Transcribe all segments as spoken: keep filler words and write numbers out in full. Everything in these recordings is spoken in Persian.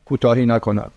کوتاهی نکند.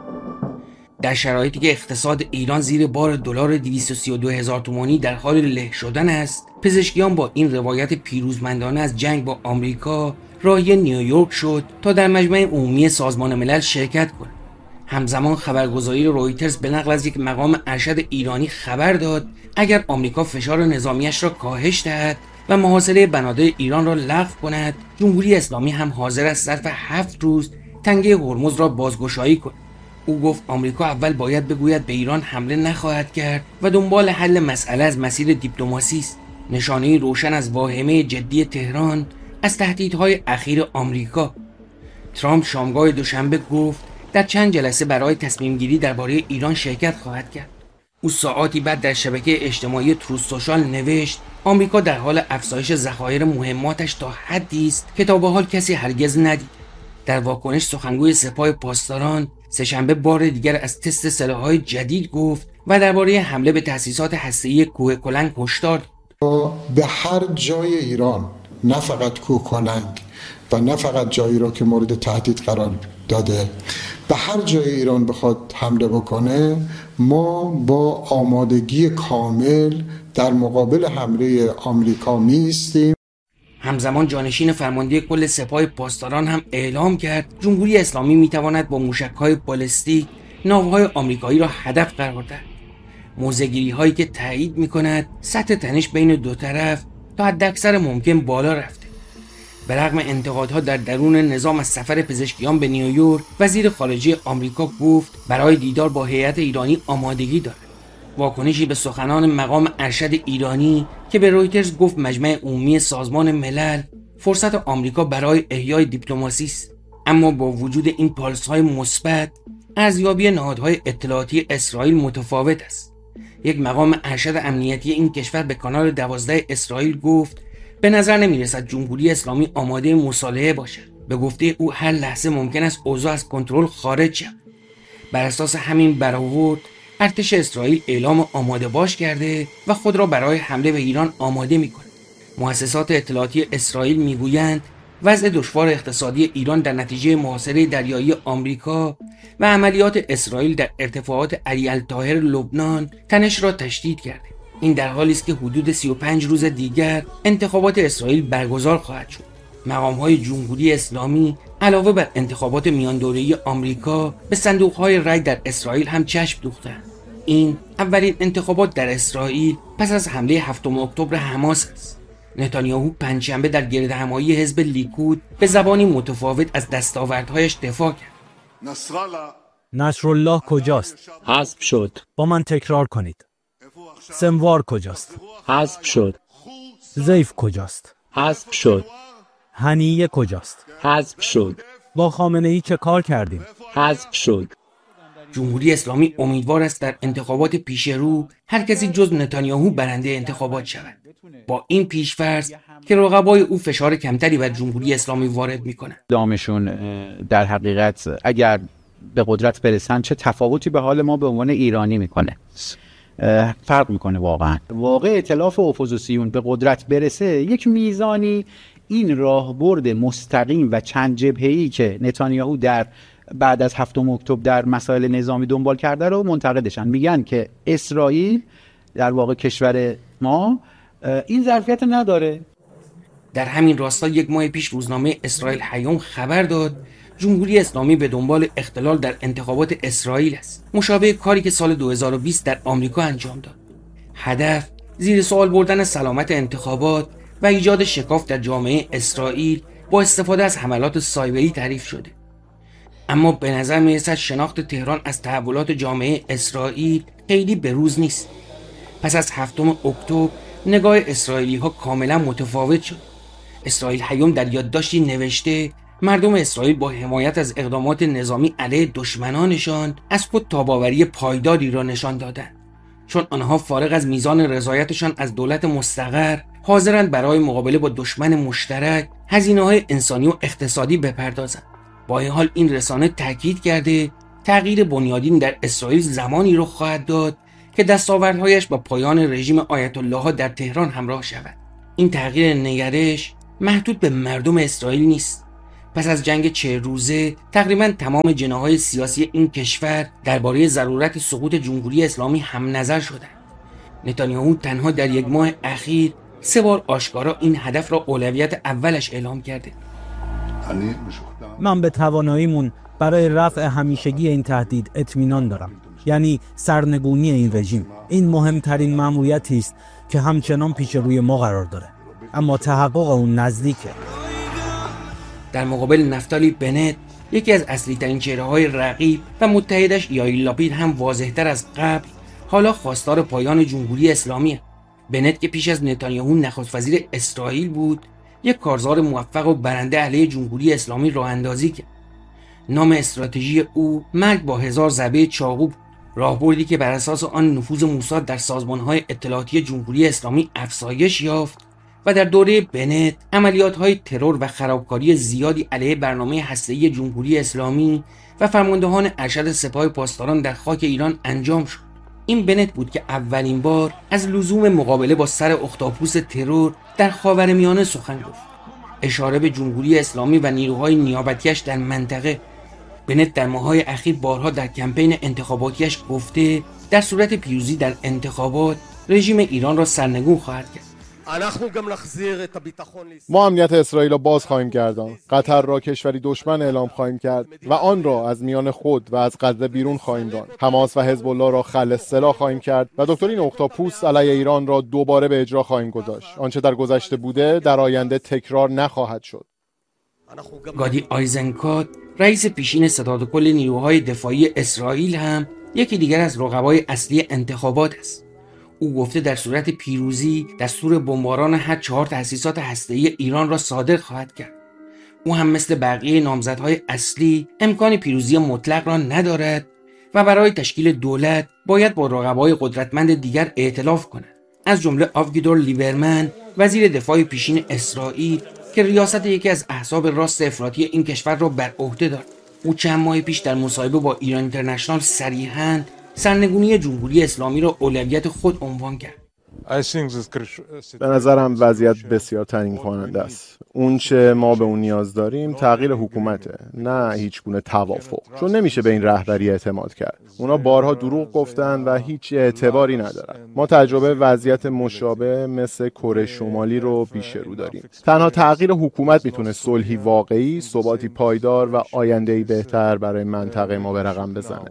در شرایطی که اقتصاد ایران زیر بار دلار دویست و سی و دو هزار تومانی در حال له شدن است، پزشکیان با این روایت پیروزمندانه از جنگ با آمریکا راهی نیویورک شد تا در مجمع عمومی سازمان ملل شرکت کند. همزمان خبرگزاری رویترز به نقل از یک مقام ارشد ایرانی خبر داد اگر آمریکا فشار نظامیش را کاهش دهد و محاصره بنادر ایران را لغو کند، جمهوری اسلامی هم حاضر است ظرف هفت روز تنگه هرمز را بازگشایی کند. او گفت آمریکا اول باید بگوید به ایران حمله نخواهد کرد و دنبال حل مسئله از مسیر دیپلماسی است. نشانه روشن از واهمه جدی تهران از تهدیدهای اخیر آمریکا. ترامپ شامگاه دوشنبه گفت در چند جلسه برای تصمیم گیری درباره ایران شرکت خواهد کرد. او ساعاتی بعد در شبکه اجتماعی تروث سوشال نوشت آمریکا در حال افزایش ذخایر مهماتش تا حدی است که تا به حال کسی هرگز ندید. در واکنش سخنگوی سپاه پاسداران سه‌شنبه بار دیگر از تست سلاح‌های جدید گفت و درباره حمله به تأسیسات هسته‌ای کوه کلنگ هشدار داد. به هر جای ایران، نه فقط کوه کلنگ و نه فقط جایی را که مورد تهدید قرار داده، به هر جای ایران بخواد حمله بکنه، ما با آمادگی کامل در مقابل حمله آمریکا می‌ایستیم. همزمان جانشین فرمانده کل سپاه پاسداران هم اعلام کرد جمهوری اسلامی میتواند با موشک‌های بالستیک ناوهای آمریکایی را هدف قرار دهد. موضع‌گیری هایی که تایید میکند سطح تنش بین دو طرف تا حداکثر ممکن بالا رفته. به رغم انتقادها در درون نظام از سفر پزشکیان به نیویورک، وزیر خارجه آمریکا گفت برای دیدار با هیئت ایرانی آمادگی دارد. واکنشی به سخنان مقام ارشد ایرانی که به رویترز گفت مجمع عمومی سازمان ملل فرصت آمریکا برای احیای دیپلماسی است، اما با وجود این پالس‌های مثبت ارزیابی نهادهای اطلاعاتی اسرائیل متفاوت است. یک مقام ارشد امنیتی این کشور به کانال دوازده اسرائیل گفت به نظر نمی‌رسد جمهوری اسلامی آماده مصالحه باشد. به گفته او هر لحظه ممکن است اوضاع از کنترل خارج شود. بر اساس همین برآورد ارتش اسرائیل اعلام آماده باش کرده و خود را برای حمله به ایران آماده می‌کند. مؤسسات اطلاعاتی اسرائیل می‌گویند وضع دشوار اقتصادی ایران در نتیجه محاصره دریایی آمریکا و عملیات اسرائیل در ارتفاعات علی الطاهر لبنان تنش را تشدید کرده. این در حالی است که حدود سی و پنج روز دیگر انتخابات اسرائیل برگزار خواهد شد. مقام‌های جمهوری اسلامی علاوه بر انتخابات میان دوره‌ای آمریکا به صندوق‌های رای در اسرائیل هم چشم دوختند. این اولین انتخابات در اسرائیل پس از حمله هفتم اکتبر حماس است. نتانیاهو پنجشنبه در گردهمایی حزب لیکود به زبانی متفاوت از دستاوردهایش دفاع کرد. نصرالله کجاست؟ حذف شد. با من تکرار کنید. سموار کجاست؟ حذف شد. زیف کجاست؟ حذف شد. هنیه کجاست؟ حذف شد. با خامنه ای چه کار کردیم؟ حذف شد. جمهوری اسلامی امیدوار است در انتخابات پیش رو هر کسی جز نتانیاهو برنده انتخابات شود. با این پیش‌فرض که رقبای او فشار کمتری بر جمهوری اسلامی وارد می‌کنند. دامشون در حقیقت اگر به قدرت برسن چه تفاوتی به حال ما به عنوان ایرانی میکنه؟ فرق میکنه واقعا. واقع ائتلاف اپوزیسیون به قدرت برسه یک میزانی این راهبرد مستقیم و چند جبهه‌ای که نتانیاهو در بعد از هفتم اکتبر در مسائل نظامی دنبال کرده رو منتقدشن. میگن که اسرائیل در واقع کشور ما این ظرفیت نداره. در همین راستا یک ماه پیش روزنامه اسرائیل هیوم خبر داد جمهوری اسلامی به دنبال اختلال در انتخابات اسرائیل است، مشابه کاری که سال دو هزار و بیست در آمریکا انجام داد. هدف زیر سوال بردن سلامت انتخابات و ایجاد شکاف در جامعه اسرائیل با استفاده از حملات سایبری تعریف شده. اما به نظر میرسد شناخت تهران از تحولات جامعه اسرائیل خیلی بروز نیست. پس از هفتم اکتبر نگاه اسرائیلی ها کاملا متفاوت شد. اسرائیل هیوم در یادداشتی نوشته مردم اسرائیل با حمایت از اقدامات نظامی علیه دشمنانشان از خود تاباوری پایداری را نشان دادند، چون آنها فارغ از میزان رضایتشان از دولت مستقر حاضرند برای مقابله با دشمن مشترک هزینه‌های انسانی و اقتصادی بپردازند. با این حال این رسانه تاکید کرده تغییر بنیادین در اسرائیل زمانی رخ خواهد داد که دستاوردهایش با پایان رژیم آیت الله ها در تهران همراه شود. این تغییر نگرش محدود به مردم اسرائیل نیست، پس از جنگ چهل روزه تقریبا تمام جناح‌های سیاسی این کشور درباره ضرورت سقوط جمهوری اسلامی هم نظر شدند. نتانیاهو تنها در یک ماه اخیر سه بار آشکارا این هدف را اولویت اولش اعلام کرده. من به تواناییمون برای رفع همیشگی این تهدید اطمینان دارم، یعنی سرنگونی این رژیم. این مهمترین مأموریتی است که همچنان پیش روی ما قرار داره، اما تحقق اون نزدیکه. در مقابل نفتالی بنت، یکی از اصلی ترین چهره های رقیب و متحدش یائیر لاپید هم واضح‌تر از قبل حالا خواستار پایان جمهوری اسلامیه. بنت که پیش از نتانیاهو نخست وزیر اسرائیل بود، یک کارزار موفق و برنده علیه جمهوری اسلامی راه اندازی کرد. نام استراتژی او مرگ با هزار ضربه چاقو بود، راهبردی که بر اساس آن نفوذ موساد در سازمان‌های اطلاعاتی جمهوری اسلامی افزایش یافت و در دوره بنت عملیات‌های ترور و خرابکاری زیادی علیه برنامه هسته‌ای جمهوری اسلامی و فرماندهان ارشد سپاه پاسداران در خاک ایران انجام شد. این بنت بود که اولین بار از لزوم مقابله با سر اختاپوس ترور در خاورمیانه سخن گفت، اشاره به جمهوری اسلامی و نیروهای نیابتیش در منطقه. بنت در ماه‌های اخیر بارها در کمپین انتخاباتیش گفته در صورت پیروزی در انتخابات رژیم ایران را سرنگون خواهد کرد. ما امنیت اسرائیل را باز خواهیم گرداند. قطر را کشوری دشمن اعلام خواهیم کرد و آن را از میان خود و از غزه بیرون خواهیم راند. حماس و حزب الله را خلع سلاح خواهیم کرد و دکترین اختاپوس علیه ایران را دوباره به اجرا خواهیم گذاشت. آنچه در گذشته بوده در آینده تکرار نخواهد شد. گادی آیزنکوت، رئیس پیشین ستادکل نیروهای دفاعی اسرائیل، هم یکی دیگر از رقبای اصلی انتخابات است. او گفته در صورت پیروزی دستور بمباران هر چهار تأسیسات هسته‌ای ایران را صادر خواهد کرد. او هم مثل بقیه نامزدهای اصلی امکان پیروزی مطلق را ندارد و برای تشکیل دولت باید با رقبای قدرتمند دیگر ائتلاف کند، از جمله آوگیدور لیبرمن، وزیر دفاع پیشین اسرائیل که ریاست یکی از احزاب راست افراطی این کشور را بر عهده دارد. او چند ماه پیش در مصاحبه با ایران اینترنشنال صریحاً سرنگونی جمهوری اسلامی را اولویت خود عنوان کرد. به نظرم وضعیت بسیار تعیین کننده است. اون چه ما به اون نیاز داریم تغییر حکومته، نه هیچ گونه توافق، چون نمیشه به این رهبری اعتماد کرد. اونا بارها دروغ گفتن و هیچ اعتباری ندارن. ما تجربه وضعیت مشابه مثل کره شمالی رو پیش رو داریم. تنها تغییر حکومت میتونه صلحی واقعی، ثباتی پایدار و آینده‌ای بهتر برای منطقه ما به رقم بزنه.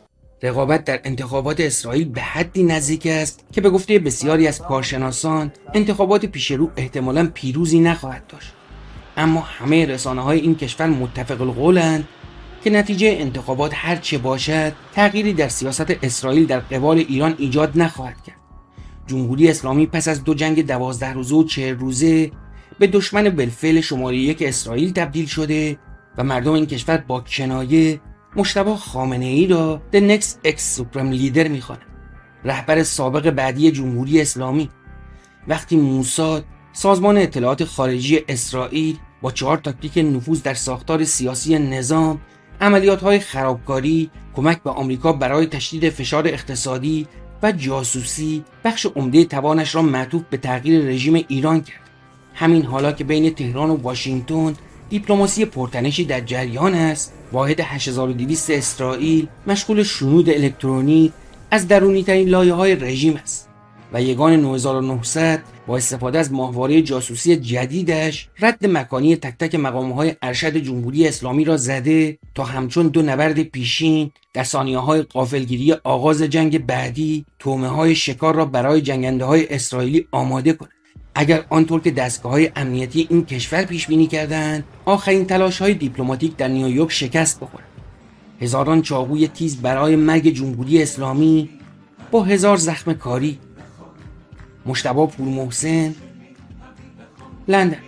رقابت در انتخابات اسرائیل به حدی نزدیک است که به گفته بسیاری از کارشناسان انتخابات پیش رو احتمالاً پیروزی نخواهد داشت. اما همه رسانه‌های این کشور متفق القولند که نتیجه انتخابات هر چه باشد تغییری در سیاست اسرائیل در قبال ایران ایجاد نخواهد کرد. جمهوری اسلامی پس از دو جنگ دوازده روزه و چهل روزه به دشمن بالفعل شماره یک اسرائیل تبدیل شده و مردم این کشور با کنایه مجتبی خامنه‌ای را The Next Ex Supreme Leader می‌خوانند، رهبر سابق بعدی جمهوری اسلامی. وقتی موساد، سازمان اطلاعات خارجی اسرائیل، با چهار تاکتیک نفوذ در ساختار سیاسی نظام، عملیات‌های خرابکاری، کمک به آمریکا برای تشدید فشار اقتصادی و جاسوسی بخش عمده توانش را معطوف به تغییر رژیم ایران کرد. همین حالا که بین تهران و واشنگتن دیپلماسی پرتنشی در جریان است، واحد هشت هزار و دویست اسرائیل مشغول شنود الکترونیک از درونی ترین لایه های رژیم است و یگان نه هزار و نهصد با استفاده از ماهواره جاسوسی جدیدش رد مکانی تک تک مقام‌های ارشد جمهوری اسلامی را زده تا همچون دو نبرد پیشین در ثانیه‌های غافلگیری آغاز جنگ بعدی طعمه‌های شکار را برای جنگنده‌های اسرائیلی آماده کند. اگر آنطور که دستگاه‌های امنیتی این کشور پیش بینی کردند آخرین تلاش‌های دیپلماتیک در نیویورک شکست بخورد، هزاران چاقوی تیز برای مرگ جمهوری اسلامی با هزار زخم کاری. مجتبی پورمحسن، لندن.